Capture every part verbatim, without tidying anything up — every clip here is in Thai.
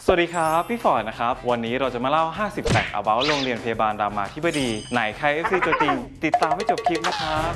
สวัสดีครับพี่ฟอร์ดนะครับวันนี้เราจะมาเล่าห้าสิบแฟกต์ about โรงเรียนพยาบาลรามาธิบดีไหนใคร เอฟ ซี ตัวจริงติดตามให้จบคลิปนะครับ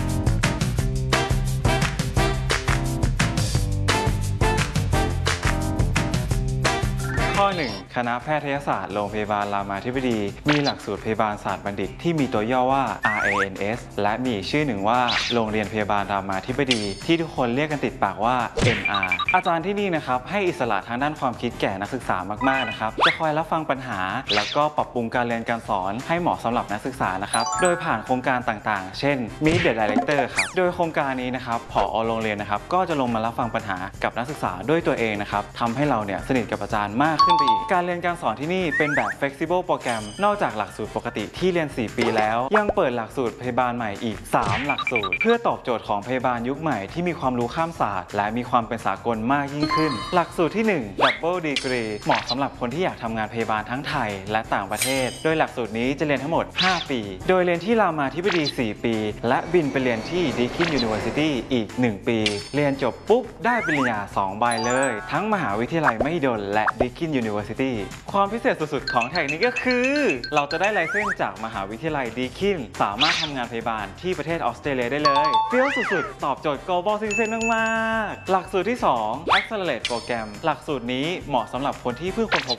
ข้อหนึ่งคณะแพทยศาสตร์โรงพยาบาลรามาธิบดีมีหลักสูตรพยาบาลศาสตร์บัณฑิตที่มีตัวย่อว่า อาร์ เอ เอ็น เอส และมีชื่อหนึ่งว่าโรงเรียนพยาบาลรามาธิบดีที่ทุกคนเรียกกันติดปากว่า เอ็น อาร์ อาจารย์ที่นี่นะครับให้อิสระทางด้านความคิดแก่นักศึกษามากๆนะครับจะคอยรับฟังปัญหาแล้วก็ปรับปรุงการเรียนการสอนให้เหมาะสำหรับนักศึกษานะครับโดยผ่านโครงการต่างๆ เช่น Meet the Director ครับโดยโครงการนี้นะครับผอ.โรงเรียนนะครับก็จะลงมารับฟังปัญหากับนักศึกษาด้วยตัวเองนะครับทำให้เราเนี่ยสนิทกับอาจารย์มากขึ้นไปอีกการเรียนการสอนที่นี่เป็นแบบ flexible โปรแกรมนอกจากหลักสูตรปกติที่เรียนสี่ปีแล้วยังเปิดหลักสูตรพยาบาลใหม่อีกสามหลักสูตรเพื่อตอบโจทย์ของพยาบาลยุคใหม่ที่มีความรู้ข้ามศาสตร์และมีความเป็นสากลมากยิ่งขึ้นหลักสูตรที่หนึ่ง Double Degree เหมาะสำหรับคนที่อยากทำงานพยาบาลทั้งไทยและต่างประเทศโดยหลักสูตรนี้จะเรียนทั้งหมดห้าปีโดยเรียนที่รามาธิบดีสี่ปีและบินไปเรียนที่ Deakin University อีกหนึ่งปีเรียนจบปุ๊บได้ปริญญาสองใบเลยทั้งมหาวิทยาลัยมหิดลและ Deakin University ความพิเศษสุดๆของแท็กนี้ก็คือเราจะได้ไลเซนส์จากมหาวิทยาลัย Deakin สามารถทำงานพยาบาลที่ประเทศออสเตรเลียได้เลยเฟี้ยวสุดๆตอบโจทย์ global citizen มากๆหลักสูตรที่สอง Accelerate โปรแกรมหลักสูตรนี้เหมาะสำหรับคนที่เพิ่งค้นพบ